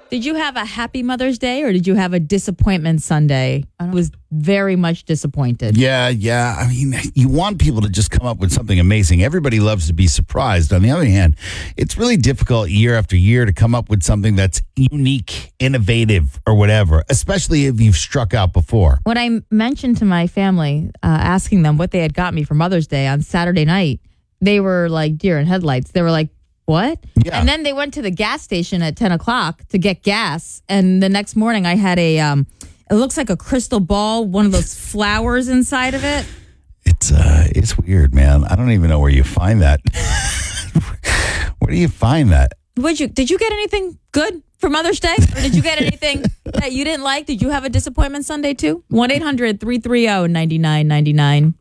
Did you have a happy Mother's Day or did you have a disappointment Sunday? I was very much disappointed. Yeah. I mean, you want people to just come up with something amazing. Everybody loves to be surprised. On the other hand, it's really difficult year after year to come up with something that's unique, innovative, or whatever, especially if you've struck out before. When I mentioned to my family, asking them what they had got me for Mother's Day on Saturday night, they were like deer in headlights. They were like, what? Yeah. And then they went to the gas station at 10 o'clock to get gas. And the next morning I had it looks like a crystal ball, one of those flowers inside of it. It's weird, man. I don't even know where you find that. Where do you find that? Did you get anything good for Mother's Day? Or did you get anything that you didn't like? Did you have a disappointment Sunday too? 1-800-330-9999.